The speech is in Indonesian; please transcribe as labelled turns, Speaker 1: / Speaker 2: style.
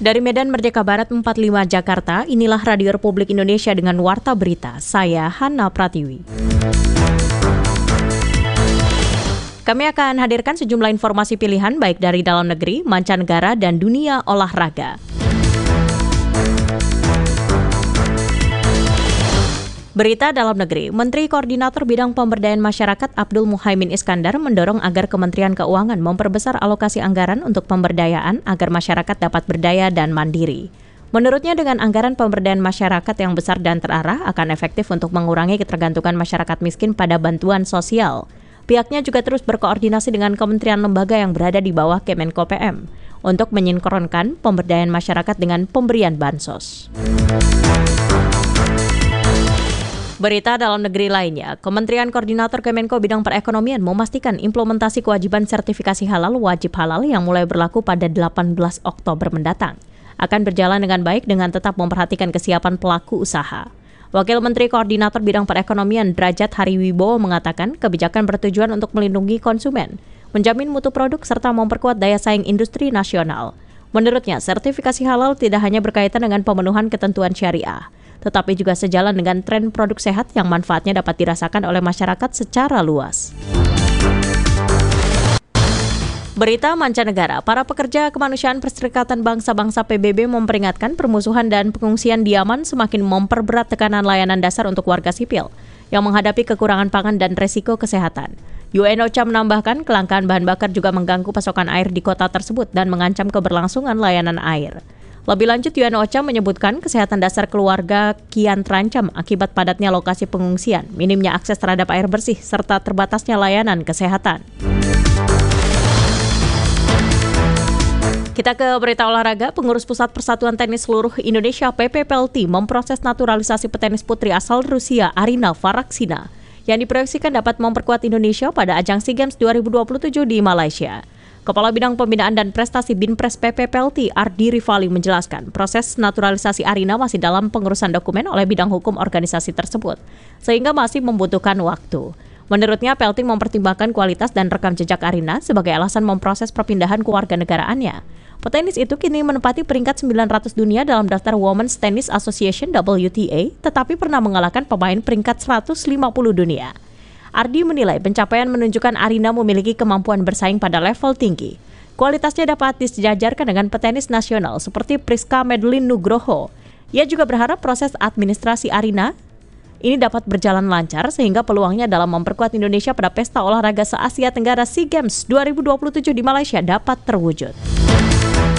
Speaker 1: Dari Medan Merdeka Barat 45 Jakarta, inilah Radio Republik Indonesia dengan Warta Berita. Saya Hana Pratiwi. Kami akan hadirkan sejumlah informasi pilihan baik dari dalam negeri, mancanegara, dan dunia olahraga. Berita dalam negeri, Menteri Koordinator Bidang Pemberdayaan Masyarakat Abdul Muhaimin Iskandar mendorong agar Kementerian Keuangan memperbesar alokasi anggaran untuk pemberdayaan agar masyarakat dapat berdaya dan mandiri. Menurutnya dengan anggaran pemberdayaan masyarakat yang besar dan terarah akan efektif untuk mengurangi ketergantungan masyarakat miskin pada bantuan sosial. Pihaknya juga terus berkoordinasi dengan kementerian lembaga yang berada di bawah Kemenko PM untuk menyinkronkan pemberdayaan masyarakat dengan pemberian bansos. Berita dalam negeri lainnya, Kementerian Koordinator Kemenko Bidang Perekonomian memastikan implementasi kewajiban sertifikasi halal wajib halal yang mulai berlaku pada 18 Oktober mendatang akan berjalan dengan baik dengan tetap memperhatikan kesiapan pelaku usaha. Wakil Menteri Koordinator Bidang Perekonomian Drajat Hariwibowo mengatakan kebijakan bertujuan untuk melindungi konsumen, menjamin mutu produk serta memperkuat daya saing industri nasional. Menurutnya, sertifikasi halal tidak hanya berkaitan dengan pemenuhan ketentuan syariah, tetapi juga sejalan dengan tren produk sehat yang manfaatnya dapat dirasakan oleh masyarakat secara luas. Berita mancanegara, para pekerja kemanusiaan Perserikatan Bangsa-Bangsa PBB memperingatkan permusuhan dan pengungsian di Yaman semakin memperberat tekanan layanan dasar untuk warga sipil yang menghadapi kekurangan pangan dan resiko kesehatan. UNOCHA menambahkan kelangkaan bahan bakar juga mengganggu pasokan air di kota tersebut dan mengancam keberlangsungan layanan air. Lebih lanjut, UNOCHA menyebutkan kesehatan dasar keluarga kian terancam akibat padatnya lokasi pengungsian, minimnya akses terhadap air bersih, serta terbatasnya layanan kesehatan. Kita ke berita olahraga, pengurus Pusat Persatuan Tenis Seluruh Indonesia PPPLT memproses naturalisasi petenis putri asal Rusia Arina Faraksina yang diproyeksikan dapat memperkuat Indonesia pada ajang SEA Games 2027 di Malaysia. Kepala Bidang Pembinaan dan Prestasi Binpres PPPLT Ardi Rifali menjelaskan proses naturalisasi Arina masih dalam pengurusan dokumen oleh bidang hukum organisasi tersebut, sehingga masih membutuhkan waktu. Menurutnya, PLT mempertimbangkan kualitas dan rekam jejak Arina sebagai alasan memproses perpindahan kewarganegaraannya. Petenis itu kini menempati peringkat 900 dunia dalam daftar Women's Tennis Association WTA, tetapi pernah mengalahkan pemain peringkat 150 dunia. Ardi menilai pencapaian menunjukkan Arina memiliki kemampuan bersaing pada level tinggi. Kualitasnya dapat disejajarkan dengan petenis nasional seperti Priska Medlin Nugroho. Ia juga berharap proses administrasi Arina ini dapat berjalan lancar sehingga peluangnya dalam memperkuat Indonesia pada pesta olahraga se-Asia Tenggara SEA Games 2027 di Malaysia dapat terwujud.